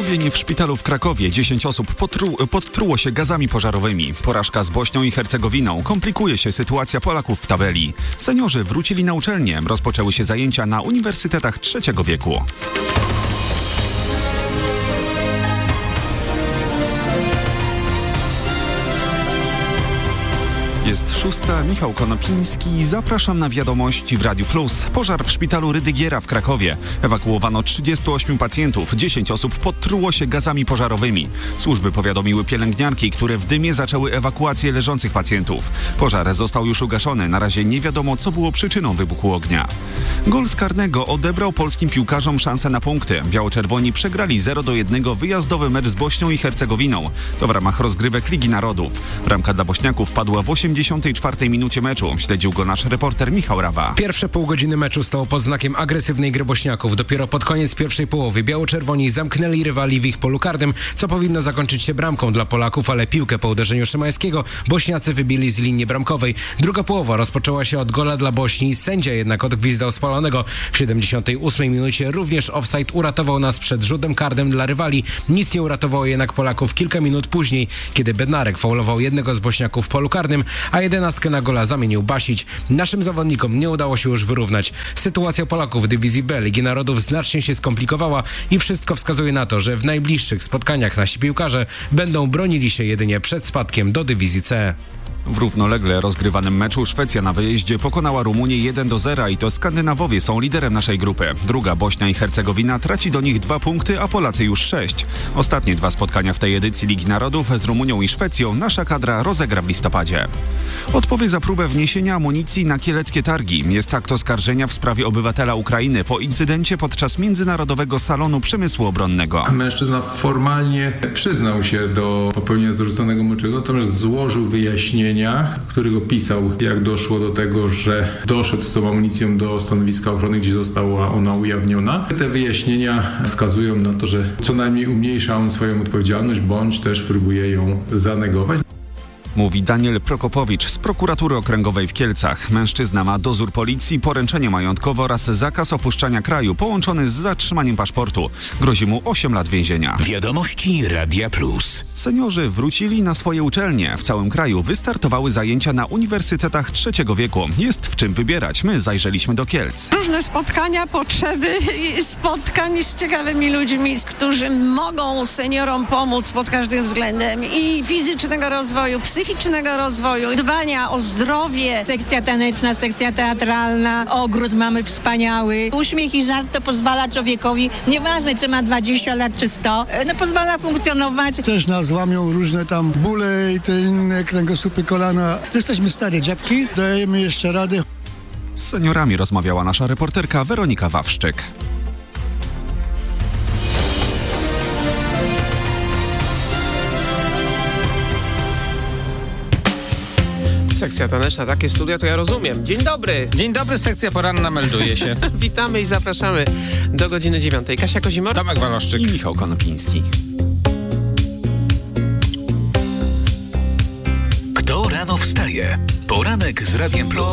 Ogień w szpitalu w Krakowie. 10 osób podtruło się gazami pożarowymi. Porażka z Bośnią i Hercegowiną. Komplikuje się sytuacja Polaków w tabeli. Seniorzy wrócili na uczelnię. Rozpoczęły się zajęcia na uniwersytetach trzeciego wieku. Jest 6. Michał Konopiński. Zapraszam na wiadomości w Radiu Plus. Pożar w szpitalu Rydygiera w Krakowie. Ewakuowano 38 pacjentów. 10 osób podtruło się gazami pożarowymi. Służby powiadomiły pielęgniarki, które w dymie zaczęły ewakuację leżących pacjentów. Pożar został już ugaszony. Na razie nie wiadomo, co było przyczyną wybuchu ognia. Gol z karnego odebrał polskim piłkarzom szansę na punkty. Biało-czerwoni przegrali 0-1 wyjazdowy mecz z Bośnią i Hercegowiną. To w ramach rozgrywek Ligi Narodów. Bramka dla Bośniaków padła w 84 minucie meczu. Śledził go nasz reporter Michał Rawa. Pierwsze pół godziny meczu stało pod znakiem agresywnej gry Bośniaków. Dopiero pod koniec pierwszej połowy biało-czerwoni zamknęli rywali w ich polu karnym, co powinno zakończyć się bramką dla Polaków, ale piłkę po uderzeniu Szymańskiego Bośniacy wybili z linii bramkowej. Druga połowa rozpoczęła się od gola dla Bośni. Sędzia jednak odgwizdał spalonego. W 78 minucie również offside uratował nas przed rzutem karnym dla rywali. Nic nie uratowało jednak Polaków kilka minut później, kiedy Bednarek faulował jednego z Bośniaków w polu karnym, a 11 na gola zamienił Basić. Naszym zawodnikom nie udało się już wyrównać. Sytuacja Polaków w dywizji B Ligi Narodów znacznie się skomplikowała i wszystko wskazuje na to, że w najbliższych spotkaniach nasi piłkarze będą bronili się jedynie przed spadkiem do dywizji C. W równolegle rozgrywanym meczu Szwecja na wyjeździe pokonała Rumunię 1-0 i to Skandynawowie są liderem naszej grupy. Druga Bośnia i Hercegowina traci do nich 2 punkty, a Polacy już 6. Ostatnie 2 spotkania w tej edycji Ligi Narodów z Rumunią i Szwecją nasza kadra rozegra w listopadzie. Odpowie za próbę wniesienia amunicji na kieleckie targi. Jest akt oskarżenia w sprawie obywatela Ukrainy po incydencie podczas Międzynarodowego Salonu Przemysłu Obronnego. Mężczyzna formalnie przyznał się do popełnienia zarzuconego mu czego, natomiast złożył wyjaśnienia, w których opisał, jak doszło do tego, że doszedł z tą amunicją do stanowiska ochrony, gdzie została ona ujawniona. Te wyjaśnienia wskazują na to, że co najmniej umniejsza on swoją odpowiedzialność, bądź też próbuje ją zanegować. Mówi Daniel Prokopowicz z Prokuratury Okręgowej w Kielcach. Mężczyzna ma dozór policji, poręczenie majątkowe oraz zakaz opuszczania kraju połączony z zatrzymaniem paszportu. Grozi mu 8 lat więzienia. Wiadomości Radia Plus. Seniorzy wrócili na swoje uczelnie. W całym kraju wystartowały zajęcia na uniwersytetach trzeciego wieku. Jest w czym wybierać. My zajrzeliśmy do Kielc. Różne spotkania, potrzeby spotkań z ciekawymi ludźmi, którzy mogą seniorom pomóc pod każdym względem i fizycznego rozwoju, psychicznego rozwoju, dbania o zdrowie. Sekcja taneczna, sekcja teatralna, ogród mamy wspaniały. Uśmiech i żart to pozwala człowiekowi, nieważne czy ma 20 lat czy 100, pozwala funkcjonować. Też nas łamią różne tam bóle i te inne kręgosłupy, kolana. Jesteśmy stare dziadki, dajemy jeszcze radę. Z seniorami rozmawiała nasza reporterka Weronika Wawszczyk. Sekcja taneczna, takie studia to ja rozumiem. Dzień dobry. Dzień dobry, sekcja poranna melduje się. Witamy i zapraszamy do godziny 9. Kasia Kozimor, Tomek Waloszczyk I Michał Konopiński. Kto rano wstaje? Poranek z Radiem Plus.